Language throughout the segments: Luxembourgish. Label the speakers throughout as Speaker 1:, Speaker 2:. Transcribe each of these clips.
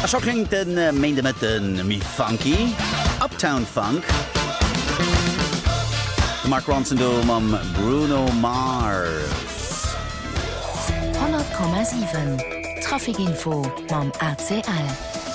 Speaker 1: Això klingt den meende met den mi funky Uptown Funk. Mark Ronson do mam Bruno Mars.
Speaker 2: 100,7 Trafikinfo mam ACL.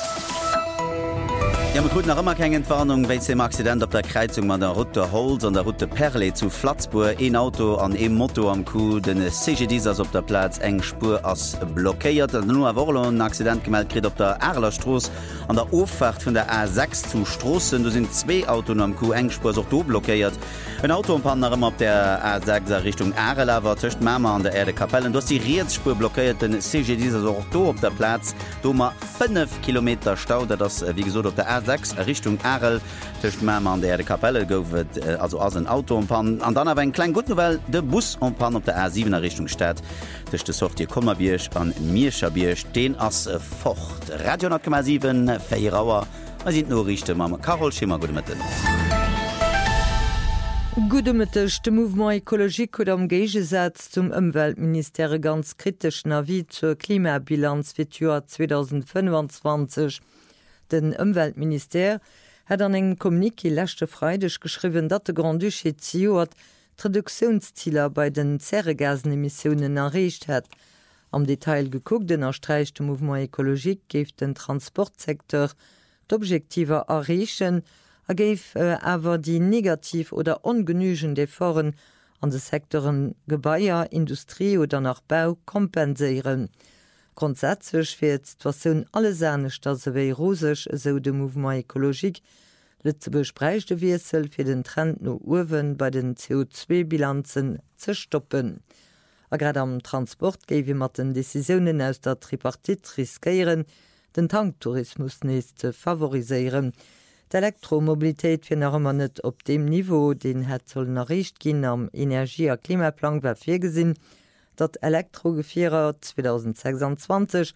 Speaker 1: Ja, mit guten immer keine Entwarnung, weil es im Accident auf der Kreuzung mit der Route Holz und der Route Perle zu Flatzburg ein Auto an einem Motto am Coup, den CGD ist auf der Platz eng Spur als blockiert. Nur ein Accident gemeldet kriegt auf der Erlerstraße an der Auffahrt von der A6 zu Straßen. Da sind zwei Autos am Coup, eng Spur ist auch da blockiert. Ein Auto und anderem auf der A6 Richtung Erla war zwischen Mama und der Erdekapelle. Da ist die Rechtsspur blockiert, den CGD ist auch da auf der Platz. Da haben wir 5 Kilometer Stau, das wie gesagt auf der A6 Richtung Erl zwischen Mama und der Erdekapelle goufet also as ein Auto umpan. Und dann aber ein klein gut Novell, der Bus umpan auf der A7 Richtung Stadt. Das ist das hier Kommerbiersch an Mierschabbiersch, den as fort. Radio 9,7, 4 Uhr. Wir sind nur richtig, Mama. Carol Schimmer, gute Mitte.
Speaker 3: Gudemëtteg de Mouvement Ökologik oder am Géigesatz zum Umweltminister ganz kritischen Avis zur Klimabilanz für das Jahr 2025. Den Umweltminister hat an eng Kommuniké lächte Freidech geschrieben, dat de Grand Duché Ziot Reduktionszieler bei den Zerregasenemissionen erreicht hat. Am Detail geguckt, den erstreichte Mouvement Ökologik geft den Transportsektor d'Objektiver erreichen, geif awer die negativ oder ongenügende Efforten an de Sektoren Gebaier, Industrie oder nach Bau kompensieren. Grundsätzlich fir d'Situatioun alle sänecht dat sewéi rosech so de Mouvement Ökologik Lützeburg bräichte Wiesel fir den Trend no Uwen bei den CO2-Bilanzen ze stoppen. A grad am Transport géiwe mat den Decisionen aus der Tripartit riskieren, den Tanktourismus nees ze favoriseieren. D'Elektromobilitéit fir nachmmer net op dem Niveau, den het sollen erreicht ginn am Energie- a Klimaplan war fir gesinn, dat Elektrogefierer 2026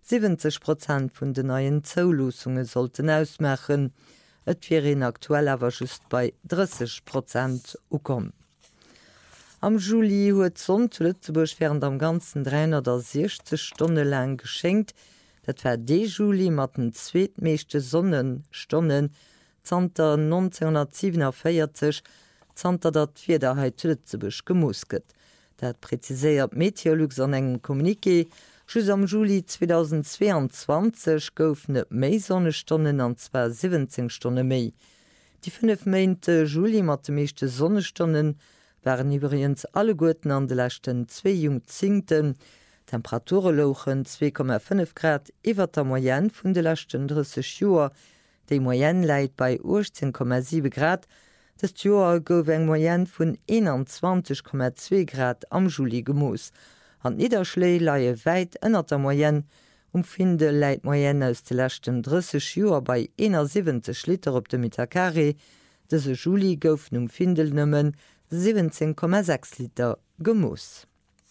Speaker 3: 70% vun de neuen Zoulossungen sollten ausmachen. Et wären aktuell awer just bei 30% ukom. Am Juli huet Sonn zu Lützeburg während am ganzen 360 Stunden lang geschenkt. Dat war de Juli mat den zweetmeeschte Sonnenstonnen zanter 1947 zanter dat Vierderheit Lützeburg gemusket. Dat preziséiert Meteorlux an engem Kommuniké, schüss am Juli 2022 gouf net méi Sonnestonnen an zwar 17 Stunden méi. Die 5 Mäinte Juli mat de meeschte Sonnestonnen waren übrigens alle Guten an de lächten 2 Jungzinkten, Temperaturelochen 2,5 Grad iwwer der Moyenne vun de lächten 30 Joer, déi Moyenne läit bei 18,7 Grad, das Joer gouf eng Moyenne vun 21,2 Grad am Juli gemoos. An Niederschlee laie weit ënner der Moyenne, finde läit Moyenne aus de lächten 30 Joer bei 71 Liter op de Meter-Carré, dese Juli gouf Findel nëmmen 17,6 Liter gemoos.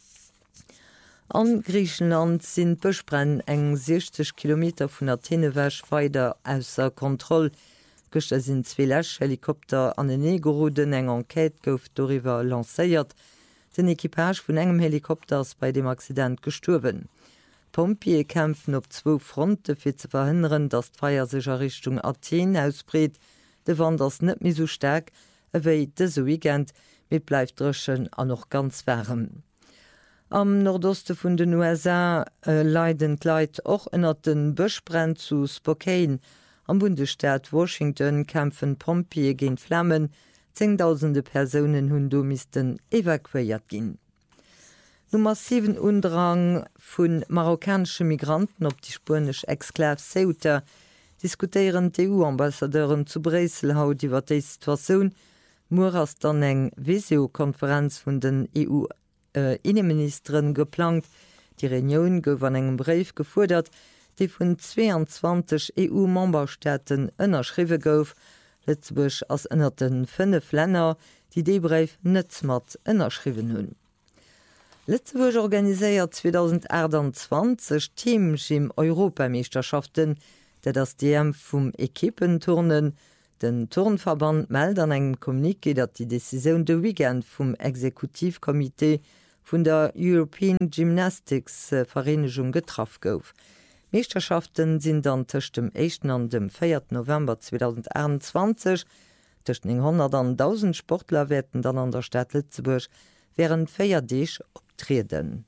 Speaker 3: An Griechenland sind Bëchbrenn eng 60 km vun der Tennewäsch weider ausser Kontroll. Gëchte sind 2 Läch-Helikopter an den Negeruden eng Enquête gouf doriwer lacéiert. Den Equipage vun engem Helikopters bei dem Accident gesturwen. Pompier kämpfen op 2 Fronte fir ze verhindern, dat d'Feier secher Richtung Athen ausbreet. De Wanders net mi so stark, ewéi dese Weekend mit bleif drëschen an noch ganz wärm. Am Nordoste vun den USA leiden Leiit och ënner den Bëchbrenn zu Spokane. Am Bundesstaat Washington kämpfen Pompier gegen Flammen, 10.000 Personen hunn do misisten evakuiert ginn. No massiven Undrang vun marokkansche Migranten op die spanisch Exklav Ceuta diskutieren EU-Ambassadeuren zu Bresel haut iwwer déi Situationun, mor ass dann eng Visiokonferenz vun den EU-Innenministeren geplant. Die Reunion gouf an engem Brief gefordert, die vun 22 EU-Memberstaaten ënnerschriwe gouf, Lützeburg ass ënner den 5 Länner, die de Brief net mat ënnerschriwen hunn. Lützeburg organiséiert 2028 Teamgym Europameisterschaften, dat das DM vum Ekippenturnen. Den Turnverband meldt an engem Kommuniké, dat die Decision de Weekend vum Exekutivkomitee vun der European Gymnastics Vereinigung getraf gouf. Meisterschaften sind dann zwischen dem 1. und dem 4. November 2021. Zwischen 100 und 1000 Sportler werden dann an der Stadt Lützeburg während 4 Tage auftreten.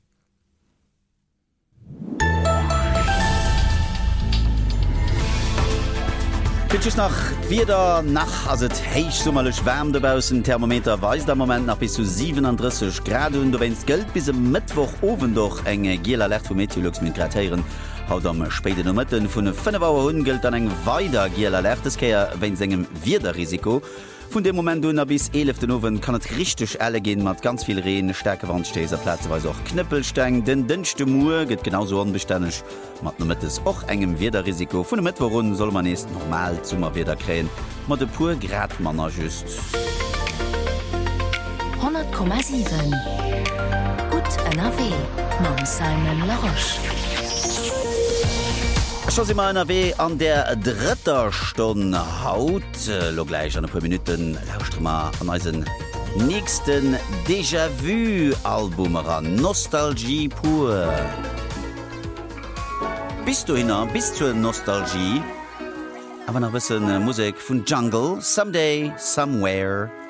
Speaker 1: Pitches nach wieder nach as het heich sommerlech wärm debausen Thermometer weist der moment nach bis zu 37 Grad und du wennst Geld bis Mittwoch oben doch enge Gieler Lä vu Meteorologs mit Gratieren haut am späte Nummerten vun 5 Bauer hun gilt an eng weiter Gieler Lächteskeier wenn engem Widerrisiko. Von dem Moment du bis 11. Nowen kann het richtig alle gehen mat ganz viel Rehen Stärkewandsteser Platzweise auch Knüppelstein den dünnchte Mu geht genauso unbeständig mat damit es auch engem Widerrisiko von dem Mittwoch soll man es normal zummer wieder krähen mat de pur Gradmanner just
Speaker 2: 100,7 Gut NRW Mam Simon Laroche.
Speaker 1: Schon immer NRW an der dritter Stunde haut lo gleich an ein paar Minuten lauscht mal an unseren nächsten Déjà-vu-Album ran Nostalgie pur. Bist du hin bis zur Nostalgie? Aber noch ein bisschen Musik von Jungle Someday Somewhere.